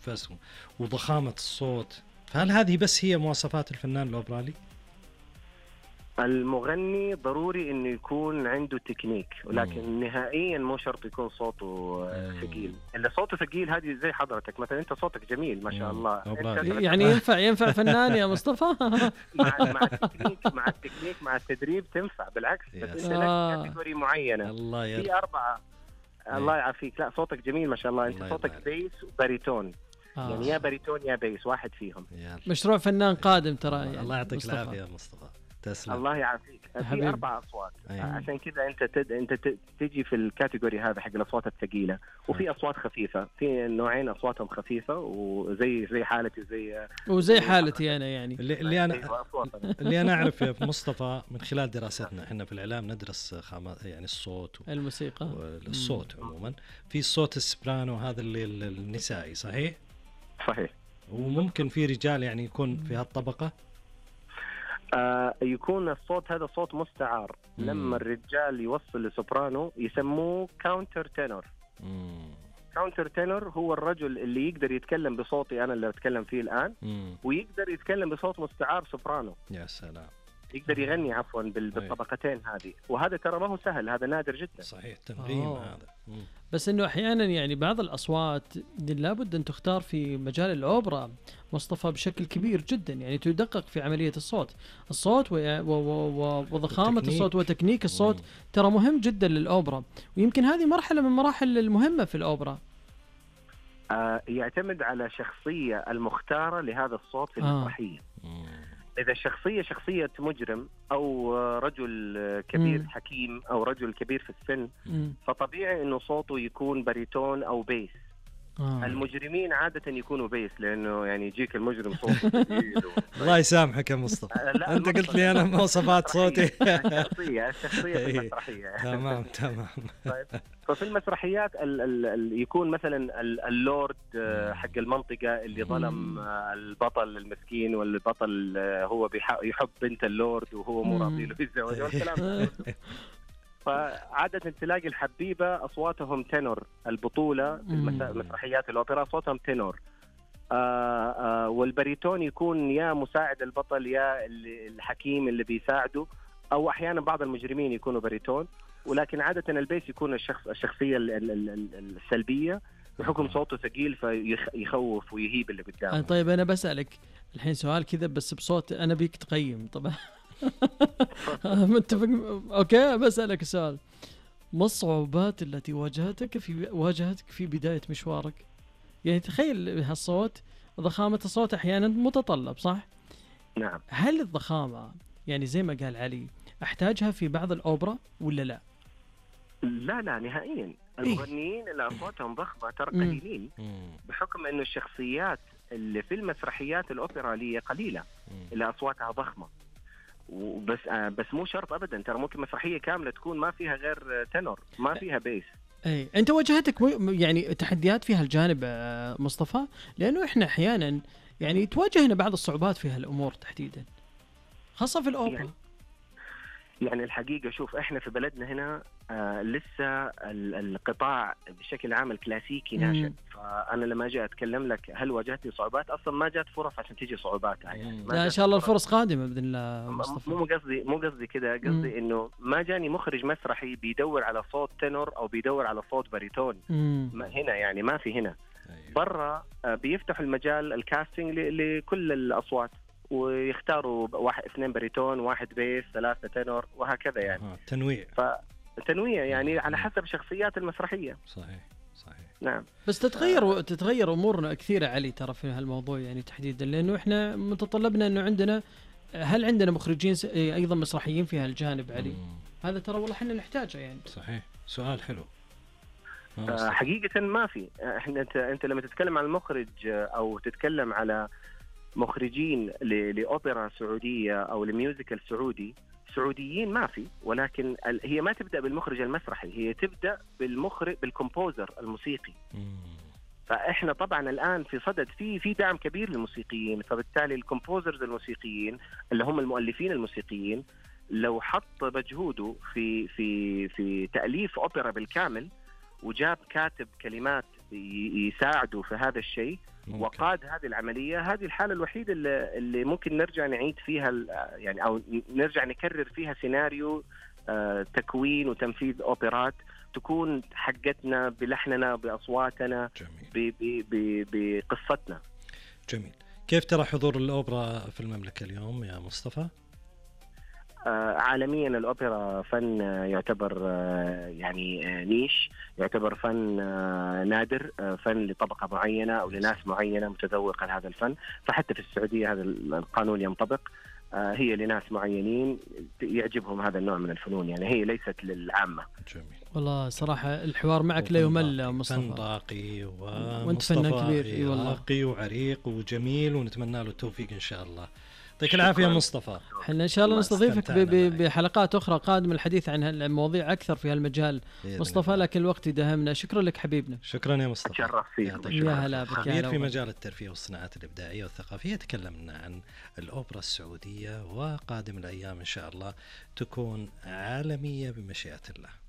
يتنفس وضخامة الصوت. فهل هذه بس هي مواصفات الفنان الأوبرالي؟ المغني ضروري انه يكون عنده تكنيك، ولكن نهائيا مو شرط يكون صوته ثقيل. اللي صوته ثقيل هذه زي حضرتك مثلا، انت صوتك جميل ما شاء الله، يعني ينفع فنان يا مصطفى. مع التكنيك مع التدريب تنفع بالعكس، بس انت لك كاتيجوري معينة في 4. الله يعافيك. لا صوتك جميل ما شاء الله، انت صوتك بيس وباريتون. يعني يا باريتون يا بيس، واحد فيهم. مشروع فنان قادم ترى يعني. الله يعطيك العافية يا مصطفى. تسلم. الله يعافيك. في 4 أصوات. عشان كذا انت تجي في الكاتيجوري هذا حق الاصوات الثقيله، وفي اصوات خفيفه، في نوعين اصواتهم خفيفه وزي حالتي وزي حالتي انا يعني اللي انا اعرف يا مصطفى من خلال دراستنا، احنا في الاعلام ندرس يعني الصوت الموسيقى والصوت عموما. في الصوت السبرانو هذا اللي النسائي، صحيح؟ وممكن في رجال يعني يكون في هالطبقه. يكون الصوت هذا صوت مستعار. لما الرجال يوصل لسوبرانو يسموه كاونتر تينور. كاونتر تينور هو الرجل اللي يقدر يتكلم بصوتي أنا اللي أتكلم فيه الآن، ويقدر يتكلم بصوت مستعار سوبرانو. يا سلام. يقدر يغني عفوا بالطبقتين هذه، وهذا ترى ما هو سهل، هذا نادر جدا. صحيح، تمرين هذا. بس انه احيانا يعني بعض الاصوات لابد ان تختار في مجال الاوبرا مصطفى بشكل كبير جدا، يعني تدقق في عمليه الصوت وضخامه الصوت وتكنيك الصوت. ترى مهم جدا للاوبرا، ويمكن هذه مرحله من مراحل المهمه في الاوبرا. يعتمد على شخصيه المختاره لهذا الصوت في المسرحيه. إذا الشخصية شخصية مجرم أو رجل كبير حكيم أو رجل كبير في السن، فطبيعي إنه صوته يكون باريتون أو بيس. المجرمين عادة يكونوا بيس، لأنه يعني يجيك المجرم صوته جديد الله يسامحك يا مصطفى. أنت قلت لي أنا مواصفات صوتي. الشخصية في المسرحية. تمام. طيب. ففي المسرحيات يكون مثلا اللورد حق المنطقة اللي ظلم البطل المسكين، والبطل هو يحب بنت اللورد وهو مو راضي له يتزوج والكلام. فعادة تلاقي الحبيبة أصواتهم تنور، البطولة في المسرحيات الأوبرا أصواتهم تنور. والباريتون يكون يا مساعد البطل يا الحكيم اللي بيساعده، أو أحيانا بعض المجرمين يكونوا باريتون، ولكن عادة البيس يكون الشخصية السلبية بحكم صوته ثقيل فيخوف ويهيب اللي قدامه. طيب أنا بسألك الحين سؤال كذا بس بصوت أنا بيك تقيم طبعا. متفق. أوكي بسألك سؤال، ما الصعوبات التي واجهتك في بداية مشوارك؟ يعني تخيل هالصوت، ضخامة الصوت أحيانا متطلب، صح؟ نعم. هل الضخامة يعني زي ما قال علي أحتاجها في بعض الأوبرا ولا لا؟ لا نهائيا. المغنيين اللي أصواتهم ضخمة ترى قليلين، بحكم إنه الشخصيات اللي في المسرحيات الأوبرالية قليلة اللي أصواتها ضخمة. بس مو شرط أبدا، ترى ممكن مسرحية كاملة تكون ما فيها غير تنور، ما فيها بيس. أي أنت واجهتك يعني تحديات في هالجانب مصطفى؟ لأنه إحنا أحيانا يعني تواجهنا بعض الصعوبات في هالأمور تحديدا، خاصة في الأوبرا. يعني الحقيقة شوف، إحنا في بلدنا هنا لسه القطاع بشكل عام الكلاسيكي ناشئ. فأنا لما أجي أتكلم لك هل واجهتني صعوبات، أصلا ما جات فرص عشان تيجي صعوبات. يعني لا إن شاء الله الفرص قادمة بإذن الله مصطفى. مو قصدي كده، قصدي إنه ما جاني مخرج مسرحي بيدور على صوت تنور أو بيدور على صوت باريتون. هنا يعني ما في هنا. برا بيفتح المجال الكاستنج لكل الأصوات، ويختاروا 2 باريتون 1 بيس 3 تنور وهكذا يعني. تنويع يعني على حسب شخصيات المسرحية. صحيح. نعم. بس تتغير أمورنا كثيرة علي ترى في هالموضوع يعني تحديدا، لأنه إحنا متطلبنا إنه هل عندنا مخرجين أيضا مسرحيين في هالجانب علي؟ هذا ترى والله إحنا نحتاجه يعني. صحيح، سؤال حلو. حقيقة ما في. أنت لما تتكلم عن المخرج أو تتكلم على مخرجين لأوبرا سعودية أو لميوزيكال سعوديين ما في، ولكن هي ما تبدأ بالمخرج المسرحي، هي تبدأ بالكومبوزر الموسيقي. فإحنا طبعا الآن في صدد في دعم كبير للموسيقيين، فبالتالي الكومبوزرز الموسيقيين اللي هم المؤلفين الموسيقيين لو حط مجهوده في تأليف أوبرا بالكامل وجاب كاتب كلمات يساعدوا في هذا الشيء وقاد هذه العملية. هذه الحالة الوحيدة اللي ممكن نرجع نعيد فيها يعني أو نرجع نكرر فيها سيناريو تكوين وتنفيذ أوبرات تكون حقتنا بلحننا بأصواتنا بقصتنا. جميل. كيف ترى حضور الأوبرا في المملكة اليوم يا مصطفى؟ عالميا الأوبرا فن يعتبر يعني نيش، يعتبر فن نادر، فن لطبقة معينة أو لناس معينة متذوقة لهذا الفن. فحتى في السعودية هذا القانون ينطبق، هي لناس معينين يعجبهم هذا النوع من الفنون، يعني هي ليست للعامة. جميل. والله صراحة الحوار معك لا يمل مصطفى. فن راقي وانت فنان كبير. اي والله راقي وعريق وجميل، ونتمنى له التوفيق ان شاء الله. يعطيك العافية مصطفى. احنا ان شاء الله نستضيفك بحلقات اخرى قادمة الحديث عن المواضيع اكثر في هالمجال مصطفى، لكن الوقت يداهمنا. شكرا لك حبيبنا. شكرا يا مصطفى. تشرف فيك. يا هلا بك. خبير في مجال الترفيه والصناعات الإبداعية والثقافية. تكلمنا عن الأوبرا السعودية، وقادم الأيام إن شاء الله تكون عالمية بمشيئة الله.